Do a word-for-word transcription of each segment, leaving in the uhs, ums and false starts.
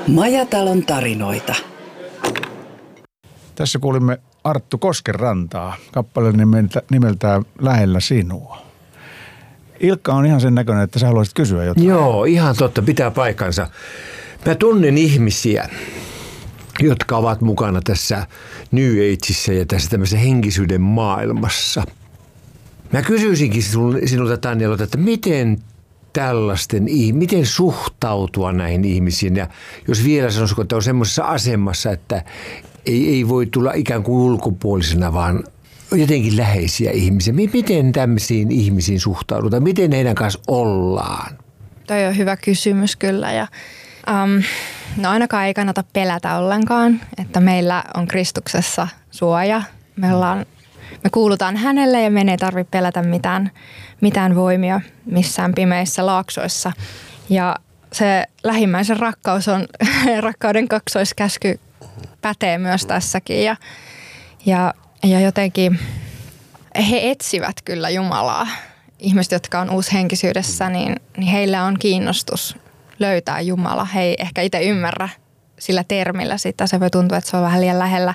Majatalon tarinoita. Tässä kuulimme Arttu Koskenrantaa, kappale nimeltä, nimeltään Lähellä sinua. Ilkka on ihan sen näköinen, että sä haluaisit kysyä jotain. Joo, ihan totta, pitää paikkansa. Mä tunnen ihmisiä, jotka ovat mukana tässä New Ageissa ja tässä tämmöisessä henkisyyden maailmassa. Mä kysyisinkin sinulta, Tanjalta, että miten tällaisten, miten suhtautua näihin ihmisiin? Ja jos vielä sanoisiko, että on semmoisessa asemassa, että ei, ei voi tulla ikään kuin ulkopuolisena, vaan jotenkin läheisiä ihmisiä. Miten tämmöisiin ihmisiin suhtaudutaan? Miten heidän kanssa ollaan? Toi on hyvä kysymys kyllä. Ja, um, no ainakaan ei kannata pelätä ollenkaan, että meillä on Kristuksessa suoja. Me, ollaan, me kuulutaan hänelle ja meidän ei tarvitse pelätä mitään, mitään voimia missään pimeissä laaksoissa. Ja se lähimmäisen rakkaus on, rakkauden kaksoiskäsky pätee myös tässäkin. Ja, ja, ja jotenkin he etsivät kyllä Jumalaa. Ihmiset, jotka on uushenkisyydessä, niin, niin heillä on kiinnostus löytää Jumala. He ei ehkä itse ymmärrä sillä termillä sitä. Se voi tuntua, että se on vähän liian lähellä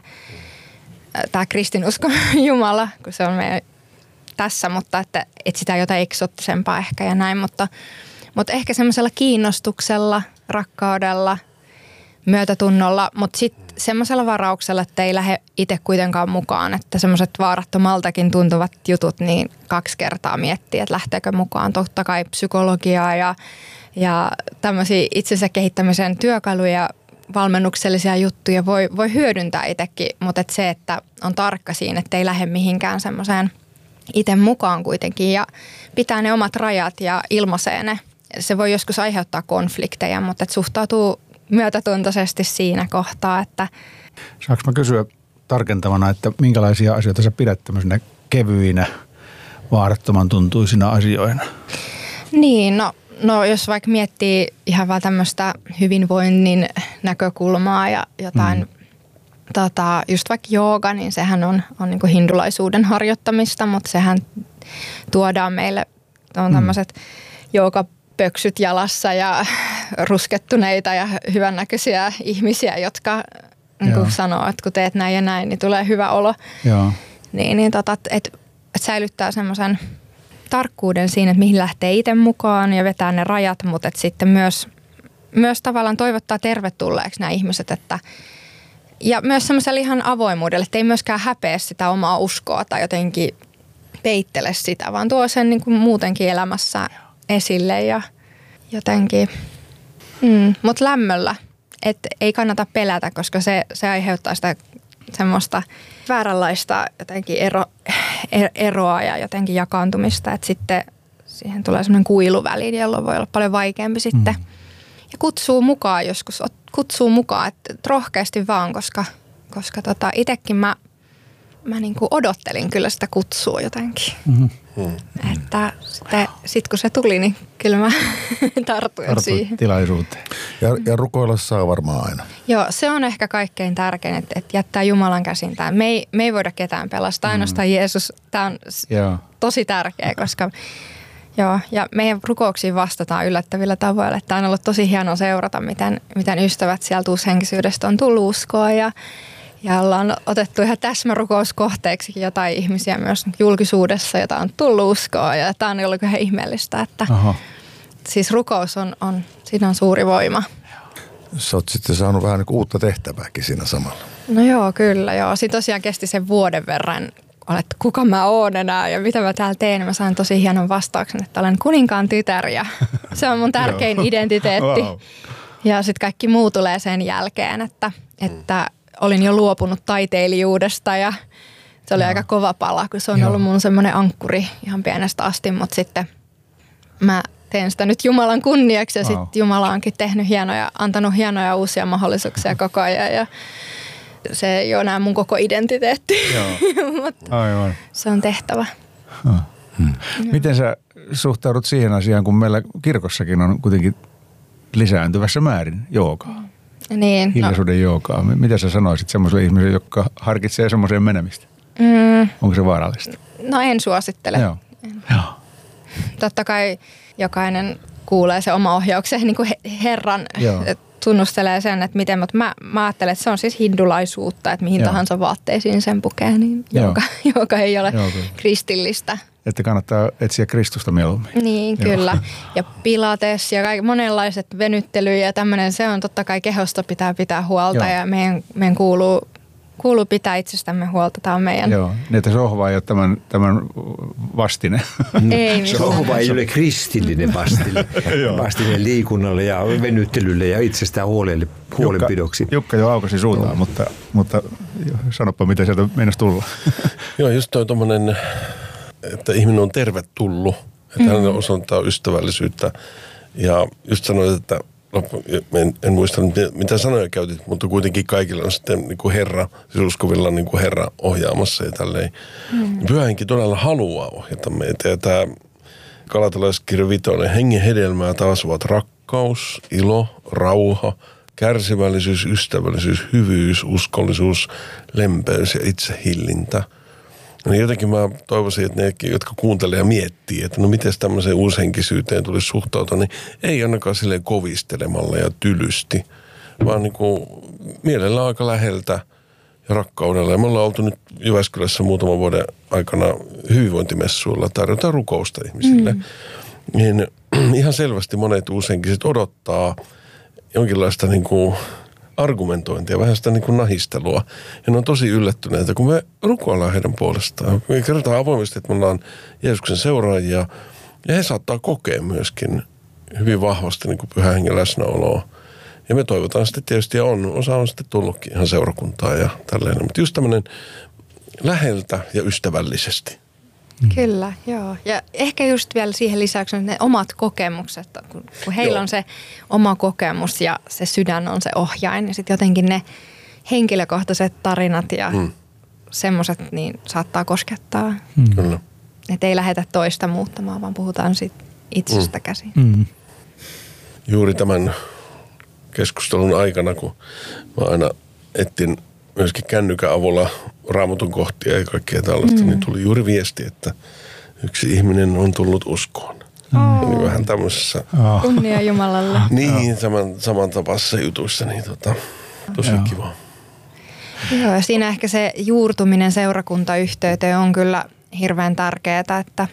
tämä kristinusko Jumala, kun se on meidän tässä, mutta että etsitään jotain eksoottisempaa ehkä ja näin. Mutta, mutta ehkä semmoisella kiinnostuksella, rakkaudella, myötätunnolla, mutta sitten semmoisella varauksella, että ei lähde itse kuitenkaan mukaan, että semmoiset vaarattomaltakin tuntuvat jutut, niin kaksi kertaa miettii, että lähteekö mukaan. Totta kai psykologiaa ja, ja tämmöisiä itsensä kehittämisen työkaluja, valmennuksellisia juttuja voi, voi hyödyntää itsekin, mutta et se, että on tarkka siinä, että ei lähde mihinkään semmoiseen itse mukaan kuitenkin ja pitää ne omat rajat ja ilmaisee ne. Se voi joskus aiheuttaa konflikteja, mutta et suhtautuu myötätuntoisesti siinä kohtaa, että... Saanko mä kysyä tarkentavana, että minkälaisia asioita sä pidät tämmöisenä kevyinä, vaarattoman tuntuisina asioina? Niin, no, no jos vaikka miettii ihan vaan tämmöistä hyvinvoinnin näkökulmaa ja jotain, mm. tota, just vaikka jooga, niin sehän on, on niin kuin hindulaisuuden harjoittamista, mutta sehän tuodaan meille, on tämmöiset mm. jooga pöksyt jalassa ja ruskettuneita ja hyvännäköisiä ihmisiä, jotka niin kuin sanoo, että kun teet näin ja näin, niin tulee hyvä olo. Joo. Niin, niin tota, että et säilyttää semmoisen tarkkuuden siinä, että mihin lähtee itse mukaan ja vetää ne rajat, mutta että sitten myös, myös tavallaan toivottaa tervetulleeksi nämä ihmiset, että ja myös semmoisella ihan avoimuudella, että ei myöskään häpeä sitä omaa uskoa tai jotenkin peittele sitä, vaan tuo sen niin kuin muutenkin elämässä esille ja jotenkin, mm, mutta lämmöllä, että ei kannata pelätä, koska se, se aiheuttaa sitä semmoista vääränlaista jotenkin ero, eroa ja jotenkin jakaantumista, että sitten siihen tulee semmoinen kuiluväli, jolloin voi olla paljon vaikeampi sitten. Mm. Ja kutsuu mukaan joskus, kutsuu mukaan, että rohkeasti vaan, koska, koska tota, itsekin mä, mä niinku odottelin kyllä sitä kutsua jotenkin. Mm-hmm. Hmm. Että sitten sit kun se tuli, niin kyllä mä tartuin Tartuit siihen. tilaisuuteen. Ja, ja rukoilla saa varmaan aina. Joo, se on ehkä kaikkein tärkein, että, että jättää Jumalan käsin tämän. Me ei, me ei voida ketään pelastaa, ainoastaan mm. Jeesus. Tämä on joo. tosi tärkeä, koska joo, ja meidän rukouksiin vastataan yllättävillä tavoilla. Tämä on ollut tosi hienoa seurata, miten, miten ystävät sieltä uushenkisyydestä on tullut uskoa ja Ja ollaan otettu ihan täsmärukouskohteeksikin jotain ihmisiä myös julkisuudessa, jota on tullut uskoa. Ja tämä on ollut ihan ihmeellistä, että Aha. siis rukous on, on, siinä on suuri voima. Sä oot sitten saanut vähän niin kuin uutta tehtävääkin siinä samalla. No joo, kyllä joo. Siinä tosiaan kesti sen vuoden verran, että kuka mä oon enää ja mitä mä täällä teen. Mä sain tosi hienon vastauksen, että olen kuninkaan tytär ja se on mun tärkein identiteetti. Wow. Ja sitten kaikki muu tulee sen jälkeen, että... että olin jo luopunut taiteilijuudesta ja se oli Joo. aika kova pala, kun se on Joo. ollut mun semmoinen ankkuri ihan pienestä asti, mutta sitten mä teen sitä nyt Jumalan kunniaksi ja wow. sitten Jumala onkin tehnyt hienoja, antanut hienoja uusia mahdollisuuksia koko ajan ja se ei ole enää mun koko identiteetti, mutta Aivan. se on tehtävä. Hmm. Hmm. Miten sä suhtaudut siihen asiaan, kun meillä kirkossakin on kuitenkin lisääntyvässä määrin joogaa? Niin, hiljaisuuden no. joogaa. Mitä sä sanoisit semmoiselle ihmiselle, joka harkitsee semmoiseen menemistä? Mm. Onko se vaarallista? No en suosittele. Joo. Joo. Totta kai jokainen kuulee se oma ohjauksen niin kuin Herran Joo. tunnustelee sen, että miten, mutta mä, mä ajattelen, että se on siis hindulaisuutta, että mihin Joo. tahansa vaatteisiin sen pukee, niin joka, joka ei ole Joo, kristillistä. Että kannattaa etsiä Kristusta mieluummin. Niin, Joo. kyllä. Ja pilates ja kaikki, monenlaiset venyttely ja tämmöinen, se on totta kai kehosta pitää pitää huolta Joo. ja meidän, meidän kuuluu, kuuluu pitää itsestämme huolta. Tämä on meidän. Joo, niin että sohva ei ole tämän, tämän vastine. Ei sohva ei ole kristillinen vastine. Vastine liikunnalle ja venyttelylle ja itsestään huolelle, huolenpidoksi. Jukka, Jukka jo aukasi suuntaan, no. mutta, mutta sanoppa, mitä sieltä meinasi tulla. Joo, just toi tommonen, että ihminen on tervetullut, että mm. hän osoittaa ystävällisyyttä. Ja just sanoit, että en, en muista mitä sanoja käytit, mutta kuitenkin kaikilla on sitten niin kuin Herra, siis uskovilla on niin kuin Herra ohjaamassa ja tälleen. Mm. Pyhä Henki todella haluaa ohjata meitä. Ja tämä Galatalaiskirja vitonen, hengen hedelmää taas ovat rakkaus, ilo, rauha, kärsivällisyys, ystävällisyys, hyvyys, uskollisuus, lempeys ja itsehillintä. Niin jotenkin mä toivoisin, että ne, jotka kuuntelee ja miettii, että no miten tämmöiseen uushenkisyyteen tulisi suhtautua, niin ei ainakaan silleen kovistelemalla ja tylysti, vaan niin kuin mielellä aika läheltä ja rakkaudella. Ja me ollaan oltu nyt Jyväskylässä muutaman vuoden aikana hyvinvointimessuilla, tarjotaan rukousta ihmisille. Mm. Niin ihan selvästi monet uushenkiset odottaa jonkinlaista niin kuin argumentointia, vähän sitä niin kuin nahistelua. Ja ne on tosi yllättyneitä, kun me rukoillaan heidän puolestaan. Me kerrotaan avoimesti, että me ollaan Jeesuksen seuraajia, ja he saattaa kokea myöskin hyvin vahvasti niin kuin Pyhän Hengen läsnäoloa. Ja me toivotaan sitten tietysti, ja on, osa on sitten tullutkin ihan seurakuntaa ja tälleen. Mutta just tämmöinen läheltä ja ystävällisesti. Kyllä, joo. Ja ehkä just vielä siihen lisäksi ne omat kokemukset, kun, kun heillä joo. on se oma kokemus ja se sydän on se ohjain. Ja sitten jotenkin ne henkilökohtaiset tarinat ja mm. semmoiset niin saattaa koskettaa. Mm. Kyllä. Että ei lähdetä toista muuttamaan, vaan puhutaan sit itsestä mm. käsin. Mm. Juuri tämän keskustelun aikana, kun mä aina etsin myöskin kännykän avulla Raamatun kohtia ja kaikkea tällaista, mm. niin tuli juuri viesti, että yksi ihminen on tullut uskoon. Oh. Niin vähän tämmöisessä... Oh. Kunnia Jumalalle. Niin, saman, samantapaisessa jutuissa, niin tota, tosi Joo. kiva. Joo, ja siinä ehkä se juurtuminen seurakuntayhteyteen on kyllä hirveän tärkeää, että, että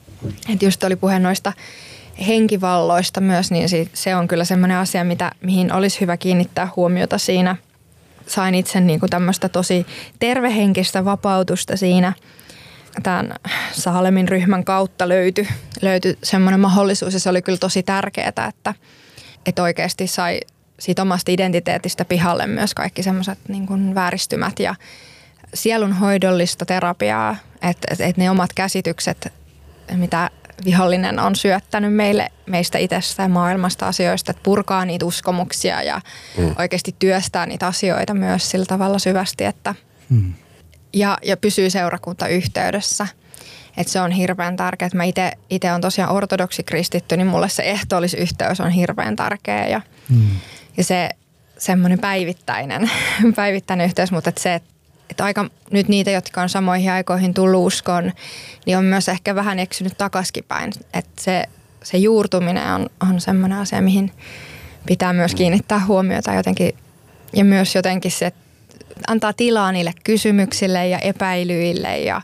just oli puhe noista henkivalloista myös, niin se on kyllä semmoinen asia, mitä, mihin olisi hyvä kiinnittää huomiota siinä. Sain itse niin kuin tämmöistä tosi tervehenkistä vapautusta siinä. Tämän Saalemin ryhmän kautta löytyi, löytyi semmoinen mahdollisuus ja se oli kyllä tosi tärkeää, että, että oikeasti sai siitä omasta identiteetistä pihalle myös kaikki semmoiset niin kuin vääristymät ja sielunhoidollista terapiaa, että, että ne omat käsitykset, mitä vihollinen on syöttänyt meille, meistä itsestä ja maailmasta asioista, että purkaa niitä uskomuksia ja mm. oikeasti työstää niitä asioita myös sillä tavalla syvästi, että mm. ja, ja pysyy seurakuntayhteydessä. Että se on hirveän tärkeää, että mä itse, itse on tosiaan ortodoksi kristitty, niin mulle se ehtoollisyhteys on hirveän tärkeä ja, mm. ja se semmoinen päivittäinen, päivittäinen yhteys, mutta että se, että Että aika nyt niitä, jotka on samoihin aikoihin tullut uskoon, niin on myös ehkä vähän eksynyt takaisin päin. Että se, se juurtuminen on, on semmoinen asia, mihin pitää myös kiinnittää huomiota jotenkin. Ja myös jotenkin se, että antaa tilaa niille kysymyksille ja epäilyille ja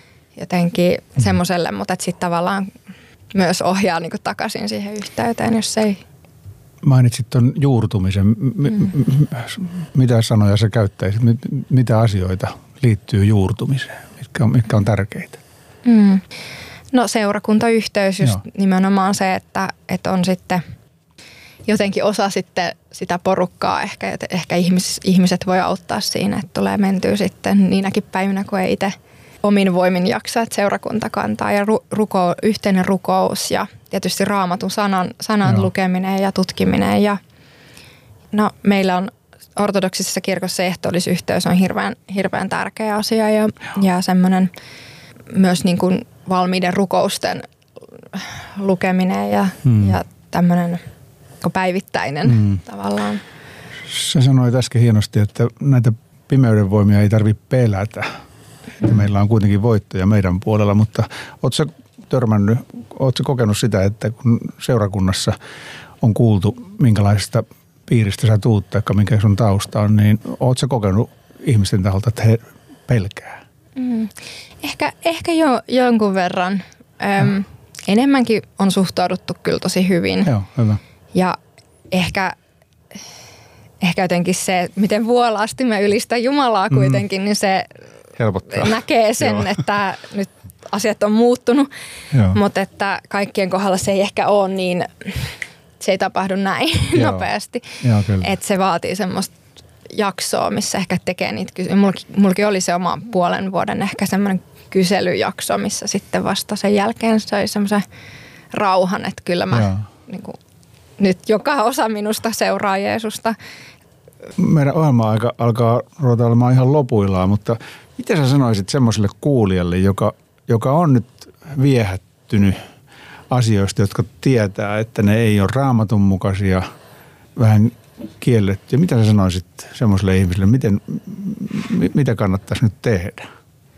jotenkin semmoiselle, mutta että sitten tavallaan myös ohjaa niin kuin takaisin siihen yhteyteen, jos ei... Mainitsit tuon juurtumisen. M- mm. Mitä sanoja sä käyttäisit? Mitä asioita liittyy juurtumiseen? Mitkä on, mitkä on tärkeitä? Mm. No seurakuntayhteys just Joo. nimenomaan se, että, että on sitten jotenkin osa sitten sitä porukkaa. Ehkä, ehkä ihmis, ihmiset voi auttaa siinä, että tulee mentyä sitten niinäkin päivinä, kun ei itse omin voimin jaksa, että seurakunta kantaa ja ru, ruko, yhteinen rukous ja tietysti Raamatun sanan, sanan lukeminen ja tutkiminen. Ja, no, meillä on ortodoksisessa kirkossa ehtoollisyhteys on hirveän, hirveän tärkeä asia ja, ja semmoinen myös niin kuin valmiiden rukousten lukeminen ja, hmm. ja tämmöinen päivittäinen hmm. tavallaan. Sä sanoit äsken hienosti, että näitä pimeyden voimia ei tarvitse pelätä. Että meillä on kuitenkin voittoja meidän puolella, mutta ootko sä törmännyt, ootko sä kokenut sitä, että kun seurakunnassa on kuultu minkälaisista piiristä sä tuut tai mikä sun tausta on, niin oot sä kokenut ihmisten taholta, että he pelkää? Mm. Ehkä, ehkä jo jonkun verran. Öm, enemmänkin on suhtauduttu kyllä tosi hyvin. Joo, hyvä. Ja ehkä, ehkä jotenkin se, miten vuolaasti me ylistää Jumalaa kuitenkin, mm. niin se helpottaa. Näkee sen, Joo. että nyt asiat on muuttunut. Joo. Mutta että kaikkien kohdalla se ei ehkä ole niin, se ei tapahdu näin Joo. nopeasti. Joo, kyllä. Että se vaatii semmoista jaksoa, missä ehkä tekee niitä kysymyksiä. Mullakin, mullakin oli se oma puolen vuoden ehkä semmoinen kyselyjakso, missä sitten vasta sen jälkeen sai semmoisen rauhan, että kyllä mä niin kuin, nyt joka osa minusta seuraa Jeesusta. Meidän ohjelma aika alkaa ruveta olemaan ihan lopuillaan, mutta mitä sä sanoisit semmoiselle kuulijalle, joka, joka on nyt viehättynyt asioista, jotka tietää, että ne ei ole Raamatun mukaisia, vähän kielletty. Ja mitä sä sanoisit semmoiselle ihmiselle, miten, mitä kannattaisi nyt tehdä?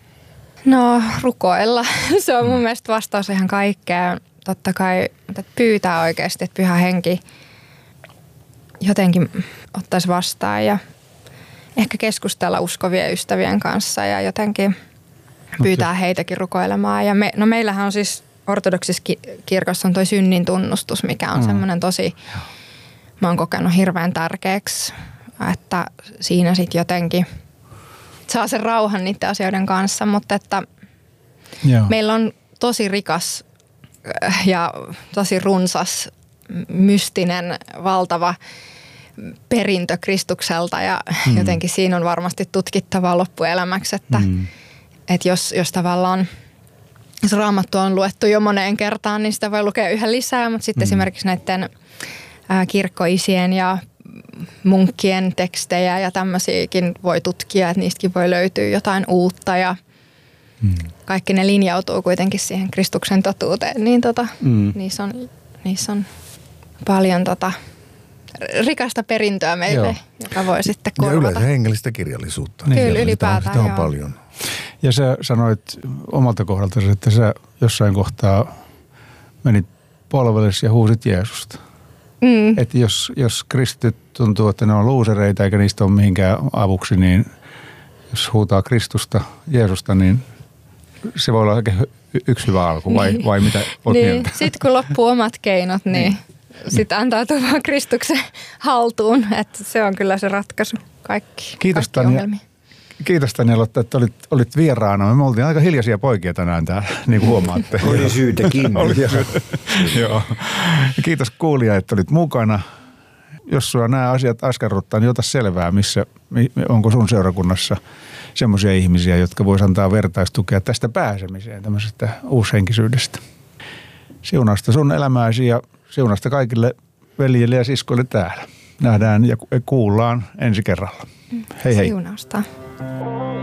No rukoilla. Se on mun mielestä vastaus ihan kaikkeen. Totta kai että pyytää oikeasti, että Pyhä Henki jotenkin ottaisi vastaan ja ehkä keskustella uskovien ystävien kanssa ja jotenkin pyytää heitäkin rukoilemaan. Ja me, no meillähän on siis ortodoksissa kirkossa on toi synnin tunnustus, mikä on mm. semmoinen tosi, mä oon kokenut hirveän tärkeäksi, että siinä sitten jotenkin saa sen rauhan niiden asioiden kanssa, mutta että Joo. meillä on tosi rikas ja tosi runsas, mystinen, valtava perintö Kristukselta ja mm. jotenkin siinä on varmasti tutkittavaa loppuelämäksi, että, mm. että jos, jos tavallaan jos Raamattu on luettu jo moneen kertaan, niin sitä voi lukea yhä lisää, mutta sitten mm. esimerkiksi näiden ää, kirkkoisien ja munkkien tekstejä ja tämmöisiäkin voi tutkia, että niistäkin voi löytyä jotain uutta ja mm. kaikki ne linjautuu kuitenkin siihen Kristuksen totuuteen, niin tota, mm. niissä, on, niissä on paljon tota, rikasta perintöä meille, Joo. joka voi sitten korvata. Ja yleensä hengellistä kirjallisuutta. Kyllä niin, ylipäätään, sitä on, joo. sitä on paljon. Ja sä sanoit omalta kohdaltasi, että sä jossain kohtaa menit polvellesi ja huusit Jeesusta. Mm. Että jos, jos kristityt tuntuu, että ne on luusereita eikä niistä ole mihinkään avuksi, niin jos huutaa Kristusta, Jeesusta, niin se voi olla oikein yksi hyvä alku, vai, niin. vai mitä olet niin. mieltä? Sitten kun loppuu omat keinot, niin, niin. sitten antautuu vaan Kristuksen haltuun, että se on kyllä se ratkaisu kaikki, Kiitos kaikki ongelmiin. Kiitos Tanja Lotta, että olit, olit vieraana. Me oltiin aika hiljaisia poikia tänään täällä, niin kuin huomaatte. Oli syytäkin. Oli syytä. Joo. Kiitos kuulija, että olit mukana. Jos sua nämä asiat askarruttaa, niin ota selvää, missä, onko sun seurakunnassa semmoisia ihmisiä, jotka vois antaa vertaistukea tästä pääsemiseen, tämmöisestä uushenkisyydestä. Siunausta sun elämääsi ja siunausta kaikille veljille ja siskoille täällä. Nähdään ja kuullaan ensi kerralla. Hei hei. Siunausta.